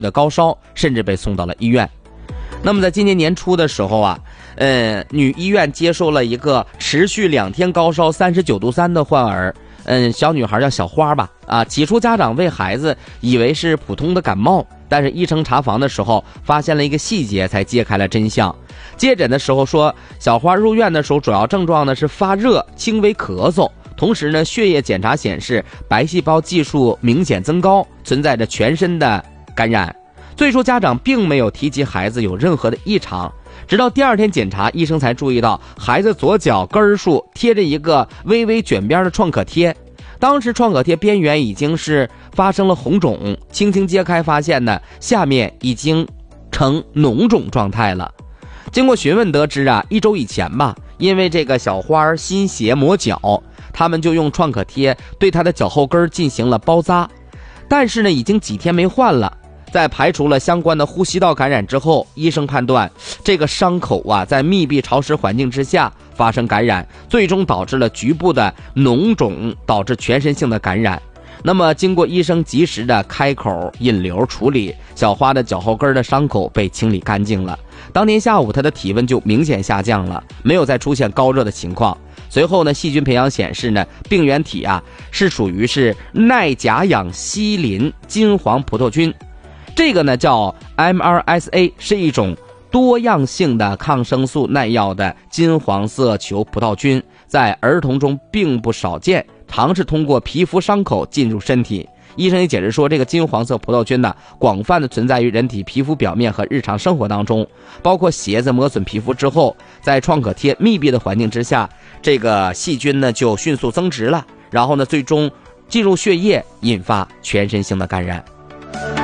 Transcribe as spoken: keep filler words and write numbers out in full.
的高烧，甚至被送到了医院。那么在今年年初的时候啊，呃，女医院接受了一个持续两天高烧三十九度三的患儿，嗯，小女孩叫小花吧，啊，起初家长为孩子以为是普通的感冒，但是医生查房的时候发现了一个细节，才揭开了真相。接诊的时候说，小花入院的时候主要症状呢是发热、轻微咳嗽，同时呢血液检查显示白细胞计数明显增高，存在着全身的感染。最初家长并没有提及孩子有任何的异常，直到第二天检查，医生才注意到孩子左脚根处贴着一个微微卷边的创可贴，当时创可贴边缘已经是发生了红肿，轻轻揭开发现呢，下面已经呈脓肿状态了。经过询问得知啊，一周以前吧，因为这个小花新鞋磨脚，他们就用创可贴对她的脚后跟进行了包扎，但是呢已经几天没换了。在排除了相关的呼吸道感染之后，医生判断这个伤口啊在密闭潮湿环境之下发生感染，最终导致了局部的脓肿，导致全身性的感染。那么经过医生及时的开口引流处理，小花的脚后跟的伤口被清理干净了。当天下午她的体温就明显下降了，没有再出现高热的情况。随后呢，细菌培养显示呢，病原体啊是属于是耐甲氧西林金黄葡萄菌，这个呢叫 M R S A， 是一种多样性的抗生素耐药的金黄色球葡萄菌，在儿童中并不少见，常是通过皮肤伤口进入身体。医生也解释说，这个金黄色葡萄菌呢，广泛的存在于人体皮肤表面和日常生活当中，包括鞋子磨损皮肤之后，在创可贴密闭的环境之下，这个细菌呢就迅速增殖了，然后呢最终进入血液，引发全身性的感染。